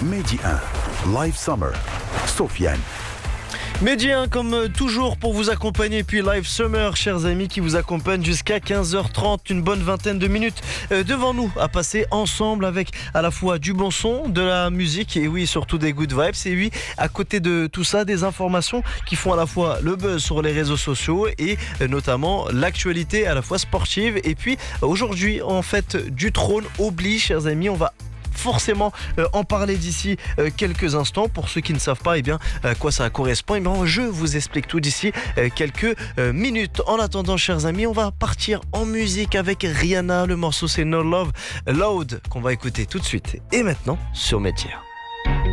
Mehdi 1, Live Summer, Sofiane. Mehdi 1 comme toujours pour vous accompagner, puis Live Summer, chers amis, qui vous accompagne jusqu'à 15h30, une bonne vingtaine de minutes devant nous à passer ensemble avec à la fois du bon son, de la musique et oui, surtout des good vibes. Et oui, à côté de tout ça, des informations qui font à la fois le buzz sur les réseaux sociaux et notamment l'actualité à la fois sportive. Et puis aujourd'hui, en fait, du trône oblige, chers amis, on va forcément en parler d'ici quelques instants. Pour ceux qui ne savent pas à quoi ça correspond, je vous explique tout d'ici quelques minutes. En attendant, chers amis, on va partir en musique avec Rihanna. Le morceau c'est No Love Loud qu'on va écouter tout de suite et maintenant sur Média.